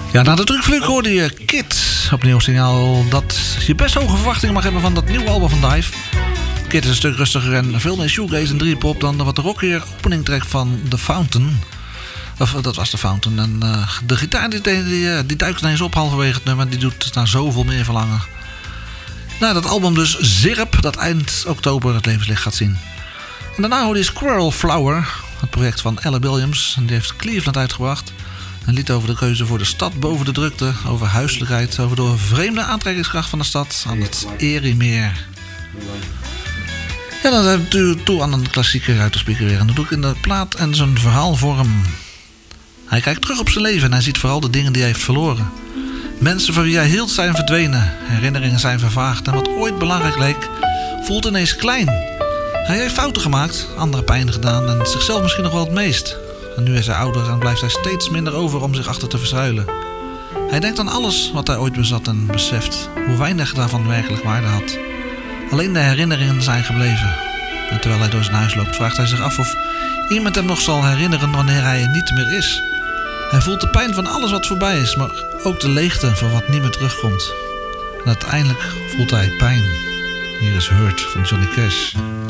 Ja, na de drukvlucht hoorde je Kid. Opnieuw signaal dat je best hoge verwachtingen mag hebben van dat nieuwe album van Dive. Kid is een stuk rustiger en veel meer shoegaze en dreepop dan wat de rockier opening track van The Fountain. Of dat was The Fountain. En de gitaar die duikt ineens op halverwege het nummer. Die doet naar zoveel meer verlangen. Nou, dat album dus Zirp, dat eind oktober het levenslicht gaat zien. En daarna hoorde je Squirrel Flower, het project van Ella Williams. En die heeft Cleveland uitgebracht. Een lied over de keuze voor de stad boven de drukte. Over huiselijkheid, over de vreemde aantrekkingskracht van de stad aan het Eriemeer. Ja, dan zijn we toe aan een klassieker uit de speaker weer. En dat doe ik in de plaat en zijn verhaalvorm. Hij kijkt terug op zijn leven en hij ziet vooral de dingen die hij heeft verloren. Mensen voor wie hij hield zijn verdwenen. Herinneringen zijn vervaagd. En wat ooit belangrijk leek, voelt ineens klein. Hij heeft fouten gemaakt, anderen pijn gedaan en zichzelf misschien nog wel het meest. En nu is hij ouder en blijft hij steeds minder over om zich achter te verschuilen. Hij denkt aan alles wat hij ooit bezat en beseft hoe weinig daarvan werkelijk waarde had. Alleen de herinneringen zijn gebleven. En terwijl hij door zijn huis loopt, vraagt hij zich af of iemand hem nog zal herinneren wanneer hij er niet meer is. Hij voelt de pijn van alles wat voorbij is, maar ook de leegte van wat niet meer terugkomt. En uiteindelijk voelt hij pijn. Hier is Hurt van Johnny Cash.